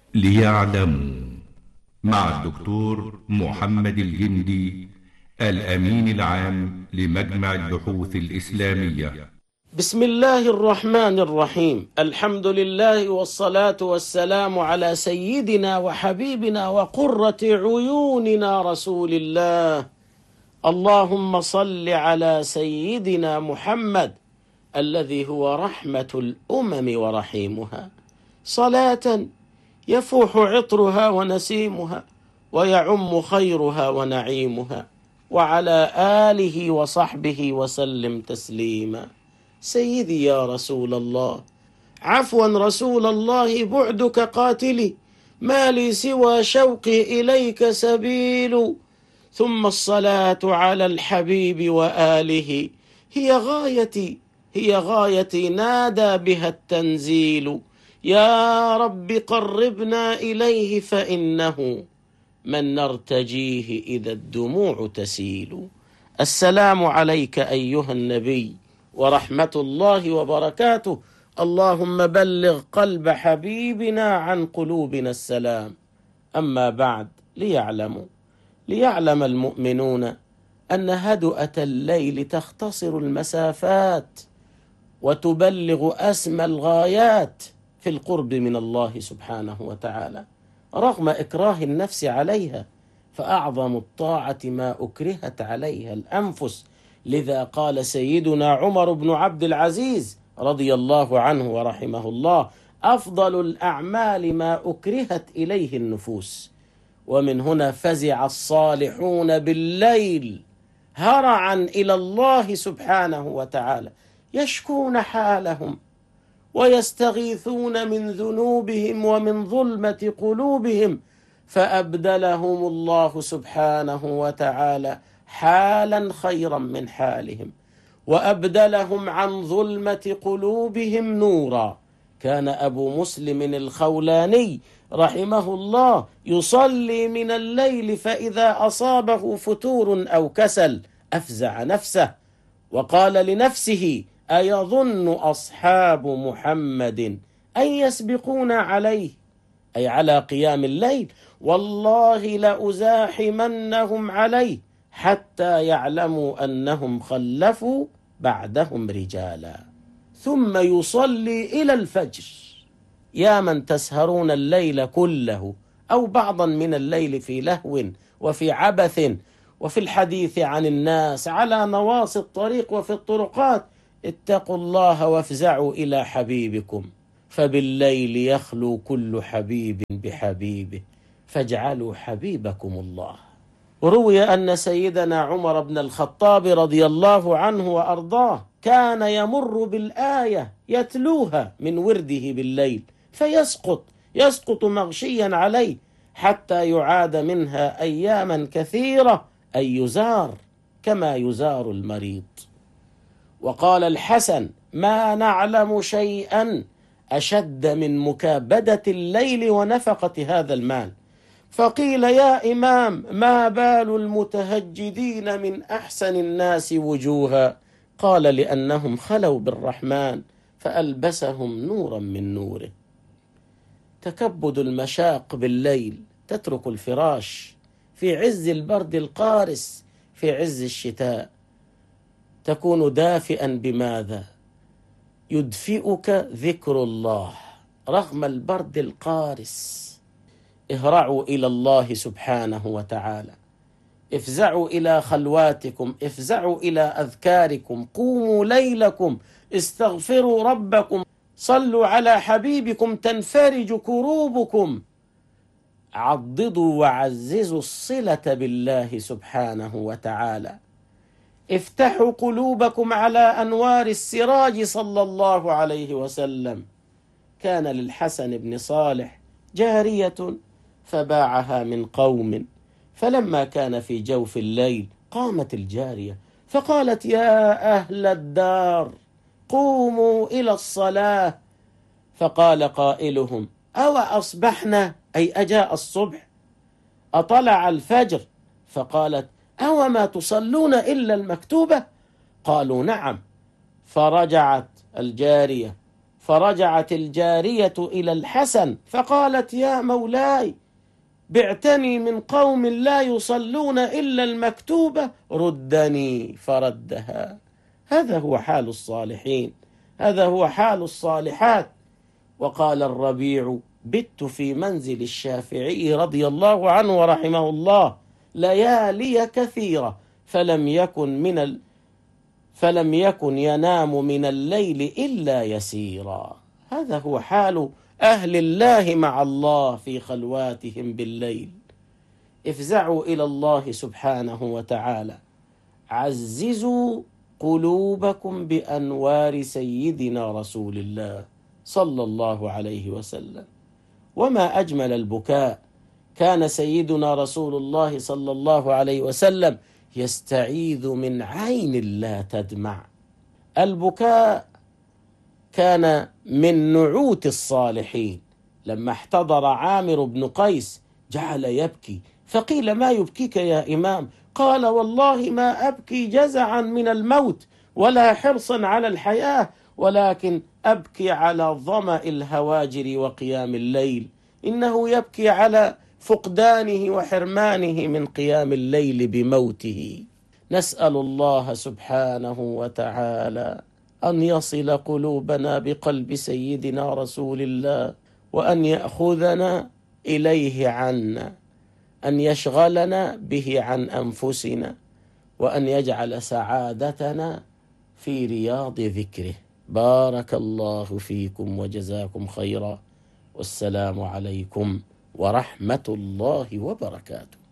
ليعلموا مع الدكتور محمد الجندي، الأمين العام لمجمع البحوث الإسلامية. بسم الله الرحمن الرحيم. الحمد لله والصلاة والسلام على سيدنا وحبيبنا وقرة عيوننا رسول الله. اللهم صل على سيدنا محمد الذي هو رحمة الأمم ورحيمها، صلاة يفوح عطرها ونسيمها ويعم خيرها ونعيمها، وعلى آله وصحبه وسلم تسليما. سيدي يا رسول الله، عفوا رسول الله، بعدك قاتلي، ما لي سوى شوقي إليك سبيل. ثم الصلاة على الحبيب وآله، هي غايتي نادى بها التنزيل. يا رب قربنا إليه، فإنه من نرتجيه إذا الدموع تسيل. السلام عليك أيها النبي ورحمة الله وبركاته. اللهم بلغ قلب حبيبنا عن قلوبنا السلام. أما بعد، ليعلم المؤمنون أن هدؤة الليل تختصر المسافات وتبلغ أسمى الغايات في القرب من الله سبحانه وتعالى، رغم إكراه النفس عليها، فأعظم الطاعة ما أكرهت عليها الأنفس. لذا قال سيدنا عمر بن عبد العزيز رضي الله عنه ورحمه الله: أفضل الأعمال ما أكرهت إليه النفوس. ومن هنا فزع الصالحون بالليل هرعا إلى الله سبحانه وتعالى، يشكون حالهم ويستغيثون من ذنوبهم ومن ظلمة قلوبهم، فأبدلهم الله سبحانه وتعالى حالا خيرا من حالهم، وأبدلهم عن ظلمة قلوبهم نورا. كان أبو مسلم الخولاني رحمه الله يصلي من الليل، فإذا أصابه فتور أو كسل أفزع نفسه وقال لنفسه: أيظن أصحاب محمد أن يسبقون عليه، أي على قيام الليل؟ والله لأزاحمنهم عليه حتى يعلموا أنهم خلفوا بعدهم رجالا. ثم يصلي إلى الفجر. يا من تسهرون الليل كله أو بعضا من الليل في لهو وفي عبث وفي الحديث عن الناس على نواصي الطريق وفي الطرقات، اتقوا الله وافزعوا إلى حبيبكم، فبالليل يخلو كل حبيب بحبيبه، فاجعلوا حبيبكم الله. وروي أن سيدنا عمر بن الخطاب رضي الله عنه وأرضاه كان يمر بالآية يتلوها من ورده بالليل فيسقط مغشيا عليه حتى يعاد منها أياما كثيرة، أي يزار كما يزار المريض. وقال الحسن: ما نعلم شيئا أشد من مكابدة الليل ونفقة هذا المال. فقيل: يا إمام، ما بال المتهجدين من أحسن الناس وجوها؟ قال: لأنهم خلوا بالرحمن فألبسهم نورا من نوره. تكبد المشاق بالليل، تترك الفراش في عز البرد القارس، في عز الشتاء تكون دافئا بماذا؟ يدفئك ذكر الله رغم البرد القارس. اهرعوا إلى الله سبحانه وتعالى، افزعوا إلى خلواتكم، افزعوا إلى أذكاركم، قوموا ليلكم، استغفروا ربكم، صلوا على حبيبكم تنفرج كروبكم. عضدوا وعززوا الصلة بالله سبحانه وتعالى. افتحوا قلوبكم على أنوار السراج صلى الله عليه وسلم. كان للحسن بن صالح جارية فباعها من قوم، فلما كان في جوف الليل قامت الجارية فقالت: يا أهل الدار، قوموا إلى الصلاة. فقال قائلهم: أو أصبحنا، أي أجاء الصبح، أطلع الفجر؟ فقالت: أو ما تصلون إلا المكتوبة؟ قالوا: نعم. فرجعت الجارية فرجعت الجارية إلى الحسن فقالت: يا مولاي، بعتني من قوم لا يصلون إلا المكتوبة، ردني. فردها. هذا هو حال الصالحين، هذا هو حال الصالحات. وقال الربيع: بت في منزل الشافعي رضي الله عنه ورحمه الله ليالي كثيرة فلم يكن ينام من الليل إلا يسيرا. هذا هو حال أهل الله مع الله في خلواتهم بالليل. افزعوا إلى الله سبحانه وتعالى، عززوا قلوبكم بأنوار سيدنا رسول الله صلى الله عليه وسلم. وما أجمل البكاء. كان سيدنا رسول الله صلى الله عليه وسلم يستعيذ من عين لا تدمع. البكاء كان من نعوت الصالحين. لما احتضر عامر بن قيس جعل يبكي، فقيل: ما يبكيك يا إمام؟ قال: والله ما أبكي جزعا من الموت ولا حرصا على الحياة، ولكن أبكي على ظمأ الهواجر وقيام الليل. إنه يبكي على فقدانه وحرمانه من قيام الليل بموته. نسأل الله سبحانه وتعالى أن يصل قلوبنا بقلب سيدنا رسول الله، وأن يأخذنا إليه عنا، أن يشغلنا به عن أنفسنا، وأن يجعل سعادتنا في رياض ذكره. بارك الله فيكم وجزاكم خيرا، والسلام عليكم ورحمة الله وبركاته.